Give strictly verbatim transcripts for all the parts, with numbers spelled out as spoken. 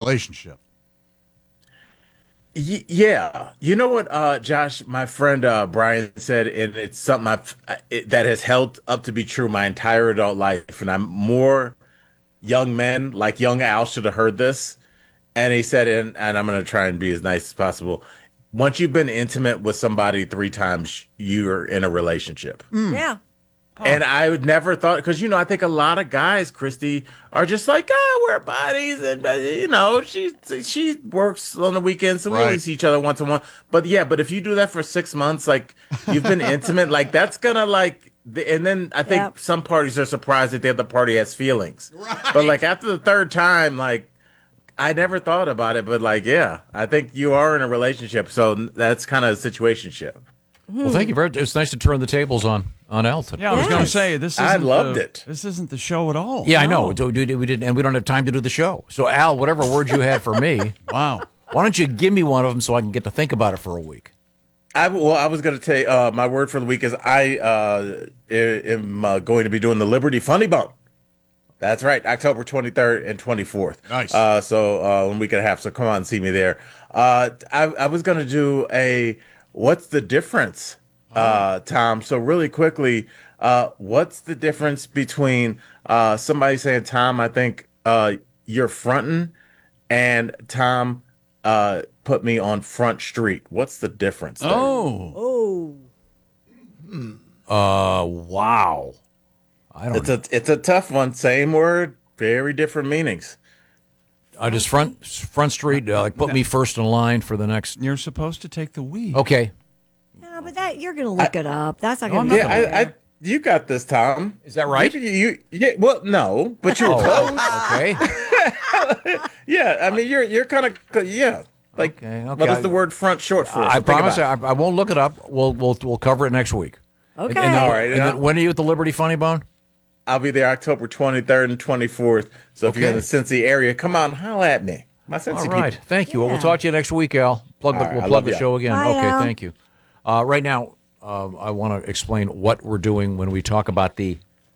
relationship. Y- yeah, you know what, uh, Josh, my friend uh, Brian said, and it's something I've, it, that has held up to be true my entire adult life, and I'm more young men like young Al should have heard this, and he said, and, and I'm going to try and be as nice as possible. Once you've been intimate with somebody three times, you're in a relationship. Yeah. And I would never thought, because, you know, I think a lot of guys, Christy, are just like, oh, we're buddies. And, uh, you know, she she works on the weekends, so we Right. only see each other once a month. But yeah, but if you do that for six months, like, you've been intimate, like, that's going to, like, the, and then I think Yep. some parties are surprised that the other party has feelings. But, like, after the third time, like, I never thought about it. But, like, yeah, I think you are in a relationship. So that's kind of a situationship. Well, thank you very much. It's nice to turn the tables on on Al today. Yeah, I was going to Yes. say this. Isn't I loved the, it. This isn't the show at all. Yeah, I No. know. Do- do- We didn't, and we don't have time to do the show. So, Al, whatever word you had for me, Wow. why don't you give me one of them so I can get to think about it for a week? I well, I was going to say uh, my word for the week is I uh, am uh, going to be doing the Liberty Funny Bone. That's right, October twenty-third and twenty-fourth. Nice. Uh, so uh, one week and a half. So come on and see me there. Uh, I, I was going to do a what's the difference, uh, Tom? So really quickly, uh, what's the difference between uh, somebody saying, Tom, I think uh, you're fronting, and Tom uh, put me on Front Street. What's the difference there? Oh. Oh. Uh, wow. I don't It's a it's a tough one. Same word, very different meanings. I just front front street, uh, like put me first in line for the next. You're supposed to take the weed. Okay. No, but that you're gonna look it up. That's not Oh, I'm gonna not be Yeah, fair. I, I you got this, Tom. Is that right? You, you, yeah. Well, no, but you're close. Okay. Yeah, I mean you're you're kind of yeah. Like Okay, okay. what is the word front short for? I So think promise I, about I won't look it up. We'll we'll we'll cover it next week. Okay. And, and, All right, and yeah. then when are you at the Liberty Funny Bone? it. I'll be there October twenty-third and twenty-fourth. So if you're in the Okay. Cincy area, come on, holla at me. My Cincy All people. right. Thank you. Well, we'll Yeah. talk to you next week, Al. Plug the, All right, we'll I plug love the ya. show again. Bye, okay. Al. Thank you. Uh, right now, uh, I want to explain what we're doing when we talk about the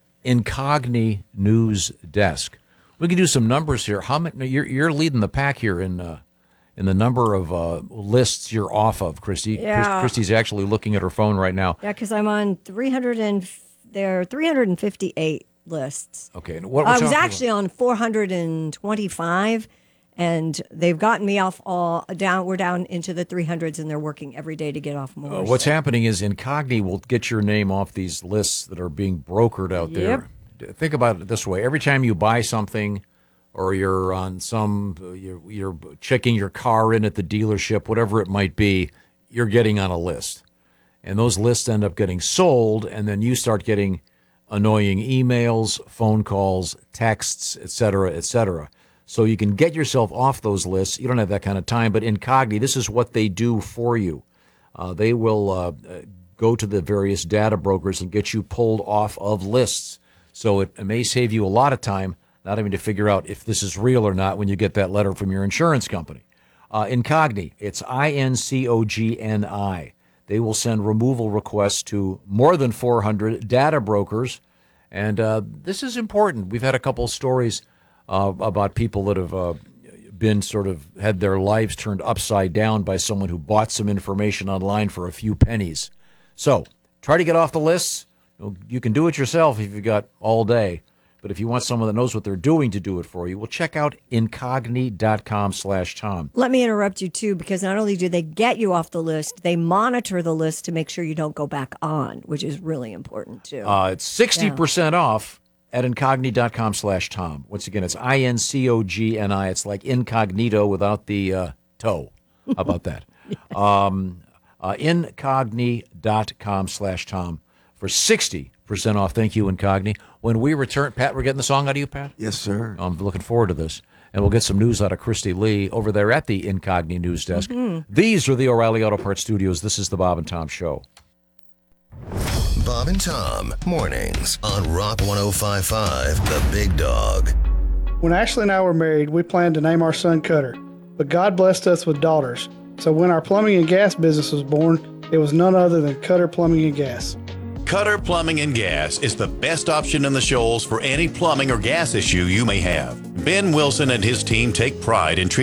Incogni News Desk. We can do some numbers here. How many? You're, you're leading the pack here in uh, in the number of uh, lists you're off of, Christy. Chris- Yeah. Christy's actually looking at her phone right now. Yeah, because I'm on three hundred and there are three hundred fifty-eight lists. Okay. And what we're I was talking actually on four hundred twenty-five, and they've gotten me off all down. We're down into the three hundreds, and they're working every day to get off more. Uh, what's happening is Incogni will get your name off these lists that are being brokered out there. D- Think about it this way: every time you buy something, or you're on some, you're, you're checking your car in at the dealership, whatever it might be, you're getting on a list, and those lists end up getting sold, and then you start getting annoying emails, phone calls, texts, et cetera, et cetera. So you can get yourself off those lists. You don't have that kind of time, but Incogni, this is what they do for you. Uh, they will uh, go to the various data brokers and get you pulled off of lists. So it, it may save you a lot of time not having to figure out if this is real or not when you get that letter from your insurance company. Uh, Incogni, it's I N C O G N I. They will send removal requests to more than four hundred data brokers. And uh, this is important. We've had a couple stories uh, about people that have uh, been sort of had their lives turned upside down by someone who bought some information online for a few pennies. So try to get off the lists. You can do it yourself if you've got all day. But if you want someone that knows what they're doing to do it for you, well, check out incogni.com slash Tom. Let me interrupt you too, because not only do they get you off the list, they monitor the list to make sure you don't go back on, which is really important too. Uh, it's sixty percent off at incogni.com slash Tom. Once again, it's I N C O G N I. It's like incognito without the uh, toe. How about that? Yes. um, uh, incogni.com slash Tom for sixty percent off. Thank you, Incogni. When we return, Pat, we're getting the song out of you, Pat? Yes, sir. I'm looking forward to this. And we'll get some news out of Christy Lee over there at the Incogni News Desk. Mm-hmm. These are the O'Reilly Auto Parts Studios. This is the Bob and Tom Show. Bob and Tom, mornings on Rock ten fifty-five, The Big Dog. When Ashley and I were married, we planned to name our son Cutter, but God blessed us with daughters. So when our plumbing and gas business was born, it was none other than Cutter Plumbing and Gas. Cutter Plumbing and Gas is the best option in the Shoals for any plumbing or gas issue you may have. Ben Wilson and his team take pride in treating